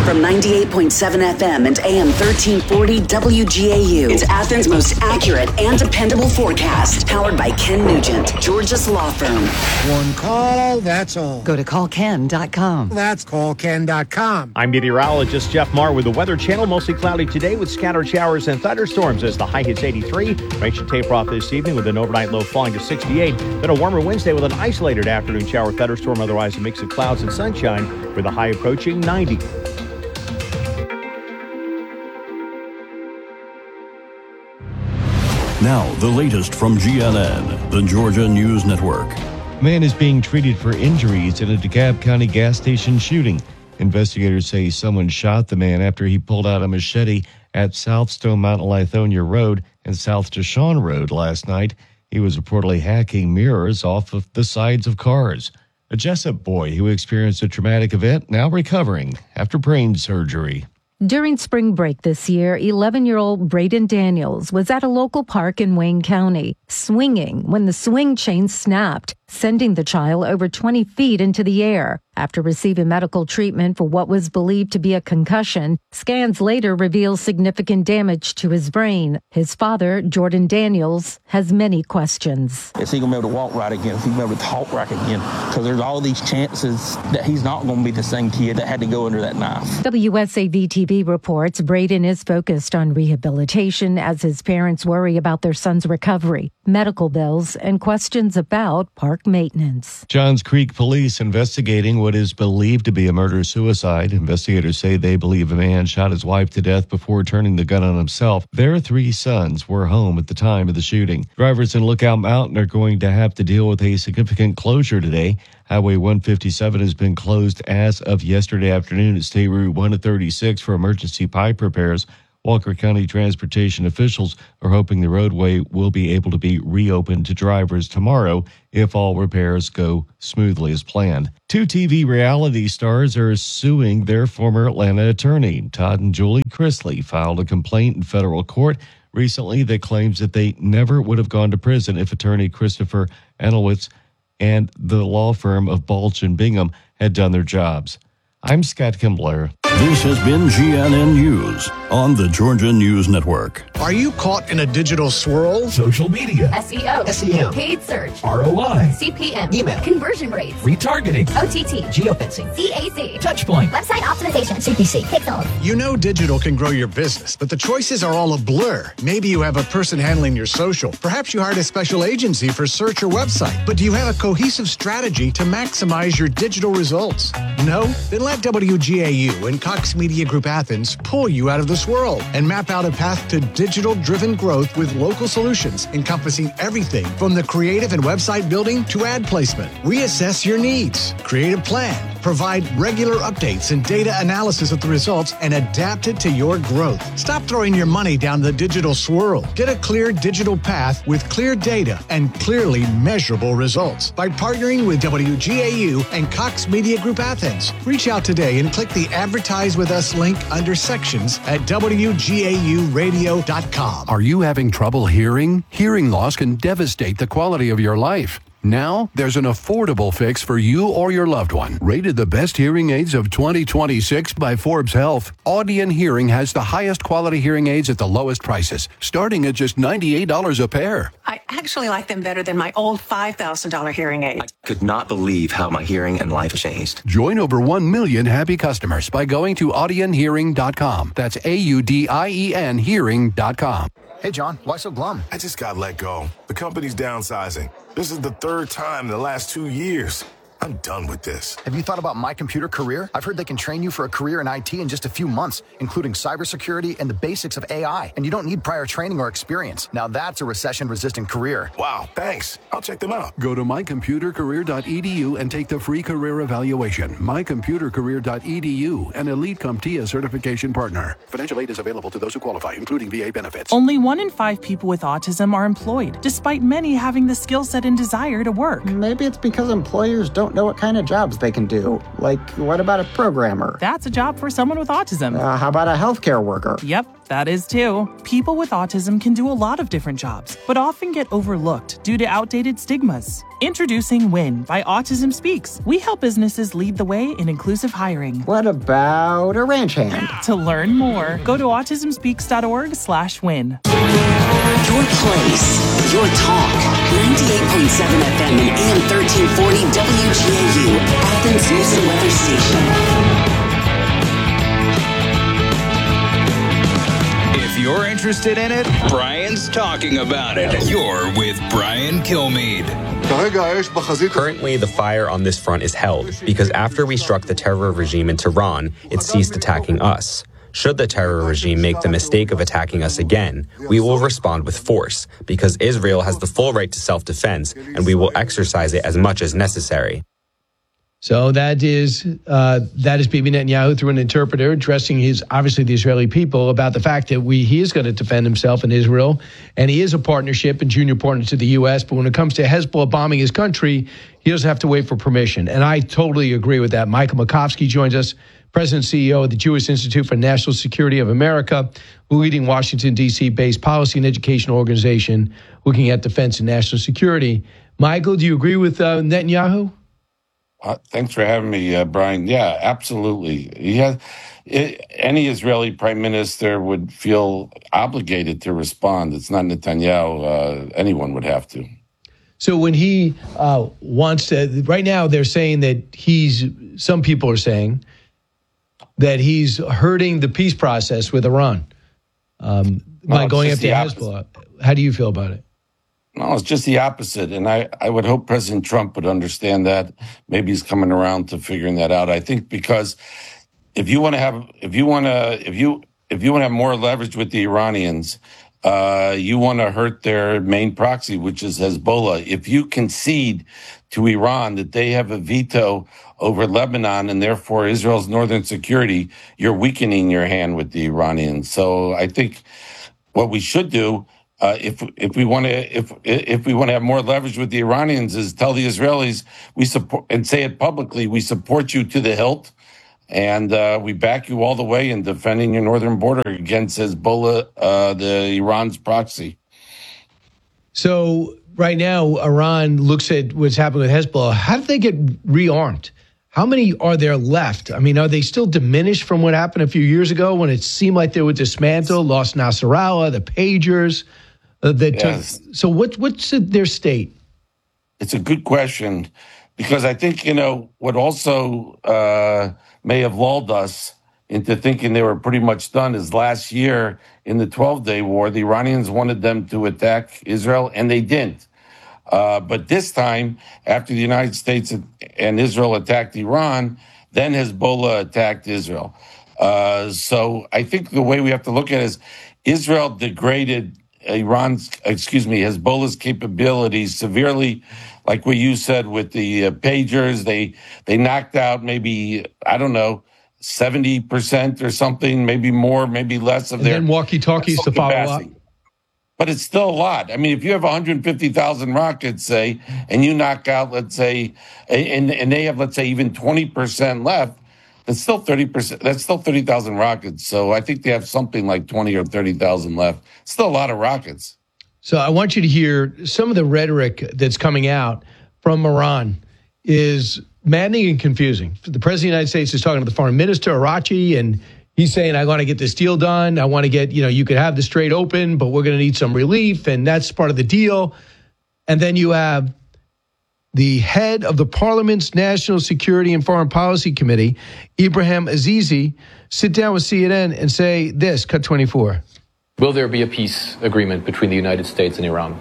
From 98.7 FM and AM 1340 WGAU, it's Athens' most accurate and dependable forecast. Powered by Ken Nugent, Georgia's law firm. One call, that's all. Go to callken.com. That's callken.com. I'm meteorologist Jeff Marr with the Weather Channel. Mostly cloudy today with scattered showers and thunderstorms as the high hits 83. Rain should taper off this evening with an overnight low falling to 68. Then a warmer Wednesday with an isolated afternoon shower thunderstorm. Otherwise, a mix of clouds and sunshine with a high approaching 90. Now, the latest from GNN, the Georgia News Network. A man is being treated for injuries in a DeKalb County gas station shooting. Investigators say someone shot the man after he pulled out a machete at South Stone Mountain Lithonia Road and South Deshawn Road last night. He was reportedly hacking mirrors off of the sides of cars. A Jessup boy who experienced a traumatic event now recovering after brain surgery. During spring break this year, 11-year-old Braden Daniels was at a local park in Wayne County, swinging when the swing chain snapped, sending the child over 20 feet into the air. After receiving medical treatment for what was believed to be a concussion, scans later revealed significant damage to his brain. His father, Jordan Daniels, has many questions. Is he going to be able to walk right again? Is he going to be able to talk right again? Because there's all these chances that he's not going to be the same kid that had to go under that knife. WSAV-TV reports Braden is focused on rehabilitation as his parents worry about their son's recovery, medical bills, and questions about park maintenance. Johns Creek police investigating what is believed to be a murder-suicide. Investigators say they believe a man shot his wife to death before turning the gun on himself. Their 3 sons were home at the time of the shooting. Drivers in Lookout Mountain are going to have to deal with a significant closure today. Highway 157 has been closed as of yesterday afternoon at State Route 136 for emergency pipe repairs. Walker County transportation officials are hoping the roadway will be able to be reopened to drivers tomorrow if all repairs go smoothly as planned. 2 TV reality stars are suing their former Atlanta attorney. Todd and Julie Chrisley filed a complaint in federal court recently that claims that they never would have gone to prison if attorney Christopher Anowitz and the law firm of Balch and Bingham had done their jobs. I'm Scott Kimbler. This has been GNN News on the Georgia News Network. Are you caught in a digital swirl? Social media, SEO, SEM, paid search, ROI, CPM, email, conversion rates, retargeting, OTT, geofencing, CAC, Touchpoint, website optimization, CPC, Pixel. You know digital can grow your business, but the choices are all a blur. Maybe you have a person handling your social. Perhaps you hired a special agency for search or website. But do you have a cohesive strategy to maximize your digital results? No? Then let WGAU and Cox Media Group Athens pull you out of the swirl and map out a path to digital-driven growth with local solutions encompassing everything from the creative and website building to ad placement. Reassess your needs, create a plan, provide regular updates and data analysis of the results, and adapt it to your growth. Stop throwing your money down the digital swirl. Get a clear digital path with clear data and clearly measurable results by partnering with WGAU and Cox Media Group Athens. Reach out today and click the Advertise with Us link under sections at WGAUradio.com. Are you having trouble hearing? Hearing loss can devastate the quality of your life. Now, there's an affordable fix for you or your loved one. Rated the best hearing aids of 2026 by Forbes Health, Audion Hearing has the highest quality hearing aids at the lowest prices, starting at just $98 a pair. I actually like them better than my old $5,000 hearing aid. I could not believe how my hearing and life changed. Join over 1 million happy customers by going to audionhearing.com. That's AUDIEN hearing.com. Hey, John, why so glum? I just got let go. The company's downsizing. This is the 3rd time in the last 2 years. I'm done with this. Have you thought about My Computer Career? I've heard they can train you for a career in IT in just a few months, including cybersecurity and the basics of AI. And you don't need prior training or experience. Now that's a recession-resistant career. Wow, thanks. I'll check them out. Go to mycomputercareer.edu and take the free career evaluation. mycomputercareer.edu, an Elite CompTIA certification partner. Financial aid is available to those who qualify, including VA benefits. Only 1 in 5 people with autism are employed, despite many having the skill set and desire to work. Maybe it's because employers don't don't know what kind of jobs they can do. Like, what about a programmer? That's a job for someone with autism. How about a healthcare worker? Yep, that is too. People with autism can do a lot of different jobs, but often get overlooked due to outdated stigmas. Introducing WIN by Autism Speaks. We help businesses lead the way in inclusive hiring. What about a ranch hand? To learn more, go to autismspeaks.org/win. Your place, your talk. 98.7 FM and AM 1340 WGAU, Athens News and Weather Station. If you're interested in it, Brian's talking about it. You're with Brian Kilmeade. Currently, the fire on this front is held because after we struck the terror regime in Tehran, it ceased attacking us. Should the terror regime make the mistake of attacking us again, we will respond with force because Israel has the full right to self-defense and we will exercise it as much as necessary. So that is Bibi Netanyahu through an interpreter addressing the Israeli people about the fact that he is going to defend himself in Israel, and he is a partnership and junior partner to the U.S. But when it comes to Hezbollah bombing his country, he doesn't have to wait for permission. And I totally agree with that. Michael Makovsky joins us, President and CEO of the Jewish Institute for National Security of America, leading Washington, D.C.-based policy and educational organization looking at defense and national security. Michael, do you agree with Netanyahu? Thanks for having me, Brian. Yeah, absolutely. Any Israeli prime minister would feel obligated to respond. It's not Netanyahu. Anyone would have to. So when he wants to, right now they're saying that some people are saying that he's hurting the peace process with Iran by going after Hezbollah. How do you feel about it? No, it's just the opposite. And I would hope President Trump would understand that. Maybe he's coming around to figuring that out. I think because if you want to have more leverage with the Iranians, you want to hurt their main proxy, which is Hezbollah. If you concede to Iran that they have a veto over Lebanon and therefore Israel's northern security, you're weakening your hand with the Iranians. So I think what we should do, if we want to have more leverage with the Iranians, is tell the Israelis we support and say it publicly. We support you to the hilt, and we back you all the way in defending your northern border against Hezbollah, the Iran's proxy. So right now, Iran looks at what's happening with Hezbollah. How did they get rearmed? How many are there left? I mean, are they still diminished from what happened a few years ago when it seemed like they were dismantled, lost Nasrallah, the pagers? So what's their state? It's a good question, because I think, what also may have lulled us into thinking they were pretty much done is last year in the 12-day war, the Iranians wanted them to attack Israel, and they didn't. But this time, after the United States and Israel attacked Iran, then Hezbollah attacked Israel. So I think the way we have to look at it is Israel degraded Hezbollah's capabilities severely, like what you said with the pagers. They knocked out maybe, 70% or something, maybe more, maybe less of their walkie-talkies to follow up. But it's still a lot. I mean, if you have 150,000 rockets, say, and you knock out, let's say, and they have, let's say, even 20% left, that's still 30%. That's still 30,000 rockets. So I think they have something like 20 or 30,000 left. Still a lot of rockets. So I want you to hear some of the rhetoric that's coming out from Iran is maddening and confusing. The President of the United States is talking to the Foreign Minister, Arachi, and he's saying, I want to get this deal done. I want to get, you could have the Strait open, but we're going to need some relief, and that's part of the deal. And then you have the head of the Parliament's National Security and Foreign Policy Committee, Ibrahim Azizi, sit down with CNN and say this, cut 24. Will there be a peace agreement between the United States and Iran?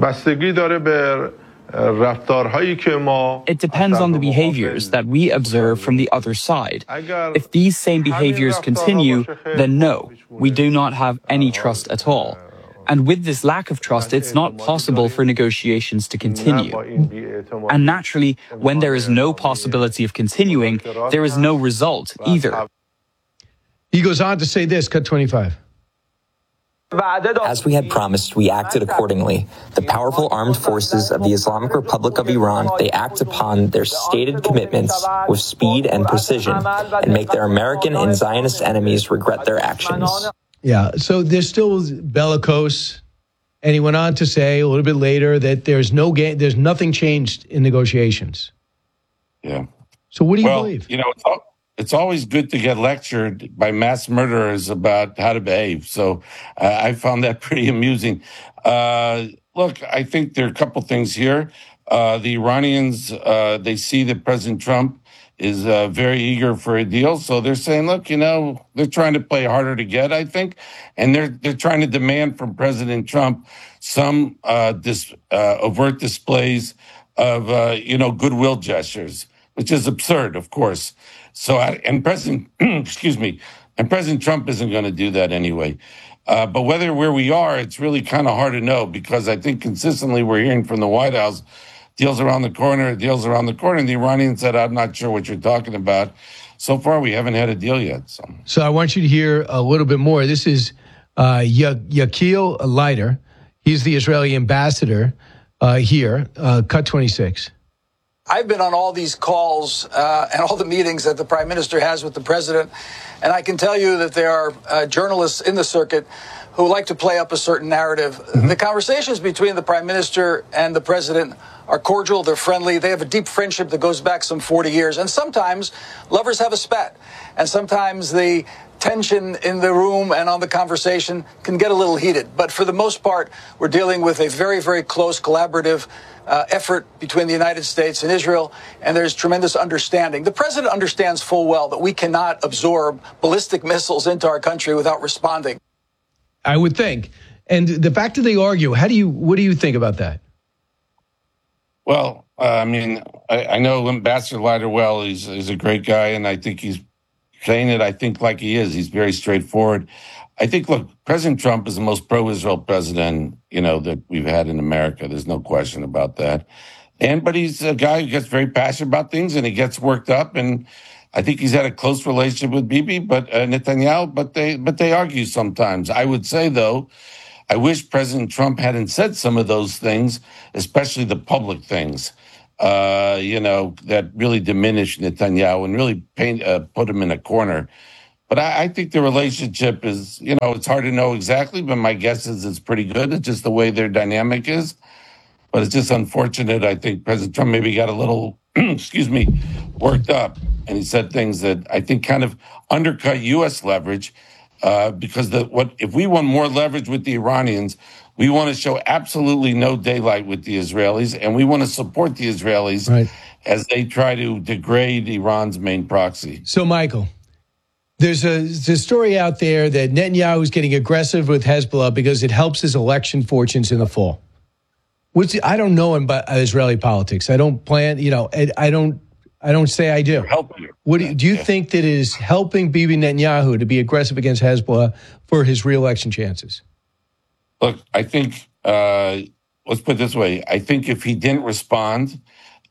It depends on the behaviors that we observe from the other side. If these same behaviors continue, then no, we do not have any trust at all. And with this lack of trust, it's not possible for negotiations to continue. And naturally, when there is no possibility of continuing, there is no result either. He goes on to say this, cut 25. As we had promised, we acted accordingly. The powerful armed forces of the Islamic Republic of Iran, they act upon their stated commitments with speed and precision and make their American and Zionist enemies regret their actions. Yeah, so there's still bellicose. And he went on to say a little bit later that there's nothing changed in negotiations. Yeah. So what do you believe? You know, it's always good to get lectured by mass murderers about how to behave. So I found that pretty amusing. Look, I think there are a couple things here. The Iranians, they see that President Trump is very eager for a deal. So they're saying, look, you know, they're trying to play harder to get, I think. And they're trying to demand from President Trump some overt displays of, goodwill gestures, which is absurd, of course. So, and President Trump isn't going to do that anyway. But where we are, it's really kind of hard to know, because I think consistently we're hearing from the White House, deals around the corner. And the Iranians said, I'm not sure what you're talking about. So far, we haven't had a deal yet. So I want you to hear a little bit more. This is Yakil Leiter. He's the Israeli ambassador here, Cut 26. I've been on all these calls and all the meetings that the prime minister has with the president, and I can tell you that there are journalists in the circuit who like to play up a certain narrative. Mm-hmm. The conversations between the prime minister and the president are cordial, they're friendly, they have a deep friendship that goes back some 40 years, and sometimes lovers have a spat, and sometimes the tension in the room and on the conversation can get a little heated. But for the most part, we're dealing with a very, very close collaborative effort between the United States and Israel, and there's tremendous understanding. The president understands full well that we cannot absorb ballistic missiles into our country without responding. I would think. And the fact that they argue, what do you think about that? Well, I know Ambassador Leiter well. He's a great guy, and I think he's saying it, I think, like he is. He's very straightforward. I think, look, President Trump is the most pro-Israel president, that we've had in America. There's no question about that. But he's a guy who gets very passionate about things, and he gets worked up. And I think he's had a close relationship with Bibi, Netanyahu, but they argue sometimes. I would say, though, I wish President Trump hadn't said some of those things, especially the public things, that really diminished Netanyahu and really put him in a corner. But I think the relationship is, it's hard to know exactly, but my guess is it's pretty good. It's just the way their dynamic is. But it's just unfortunate. I think President Trump maybe got a little, worked up. And he said things that I think kind of undercut U.S. leverage. Because if we want more leverage with the Iranians, we want to show absolutely no daylight with the Israelis, and we want to support the Israelis as they try to degrade Iran's main proxy. So, Michael, there's a story out there that Netanyahu is getting aggressive with Hezbollah because it helps his election fortunes in the fall. I don't know about Israeli politics. I don't plan. I don't say I do. Do you think that it is helping Bibi Netanyahu to be aggressive against Hezbollah for his re-election chances? Look, I think, let's put it this way. I think if he didn't respond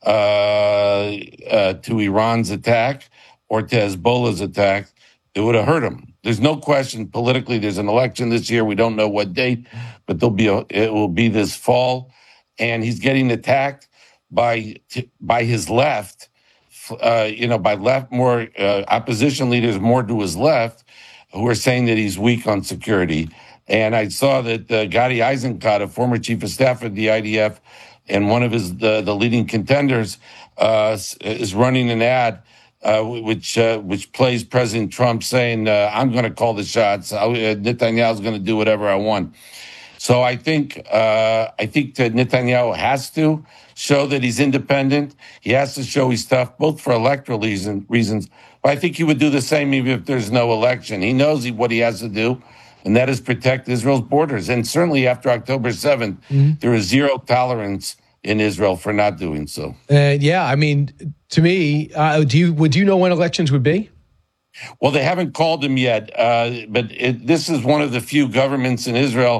to Iran's attack or to Hezbollah's attack, it would have hurt him. There's no question politically there's an election this year. We don't know what date, but it will be this fall. And he's getting attacked by his left. By left, more opposition leaders more to his left, who are saying that he's weak on security. And I saw that Gadi Eisenkot, a former chief of staff of the IDF, and one of the leading contenders, is running an ad which plays President Trump saying, "I'm going to call the shots. Netanyahu's going to do whatever I want." So I think that Netanyahu has to show that he's independent. He has to show he's tough, both for electoral reasons. But I think he would do the same even if there's no election. He knows what he has to do, and that is protect Israel's borders. And certainly after October 7th, there is zero tolerance in Israel for not doing so. To me, would you know when elections would be? Well, they haven't called them yet, but this is one of the few governments in Israel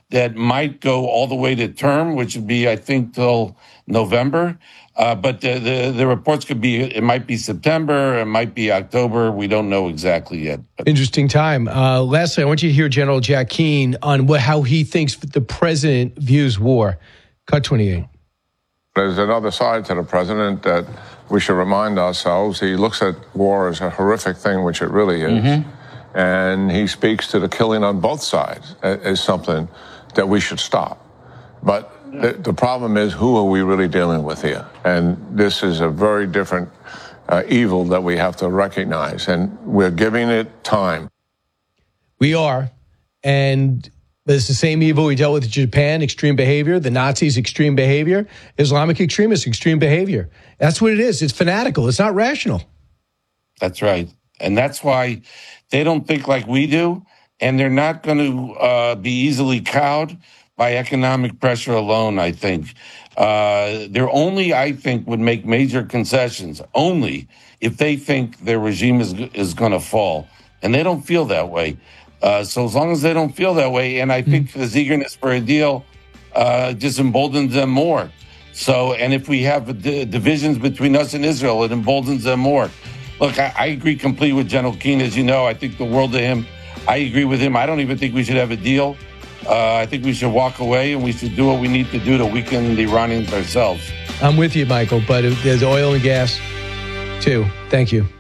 that might go all the way to term, which would be, I think, till November. But the reports could be, it might be September, it might be October. We don't know exactly yet. Interesting time. Lastly, I want you to hear General Jack Keane on how he thinks the president views war. Cut 28. There's another side to the president that we should remind ourselves. He looks at war as a horrific thing, which it really is. Mm-hmm. And he speaks to the killing on both sides as something that we should stop. But the problem is, who are we really dealing with here? And this is a very different evil that we have to recognize. And we're giving it time. We are. And it's the same evil we dealt with in Japan, extreme behavior, the Nazis, extreme behavior, Islamic extremists, extreme behavior. That's what it is. It's fanatical. It's not rational. That's right. And that's why they don't think like we do, and they're not going to be easily cowed by economic pressure alone, I think. They're only, I think, would make major concessions only if they think their regime is going to fall. And they don't feel that way. So as long as they don't feel that way, and I think this eagerness for a deal just emboldens them more. So, and if we have divisions between us and Israel, it emboldens them more. Look, I agree completely with General Keane. As you know, I think the world of him. I agree with him. I don't even think we should have a deal. I think we should walk away, and we should do what we need to do to weaken the Iranians ourselves. I'm with you, Michael, but there's oil and gas, too. Thank you.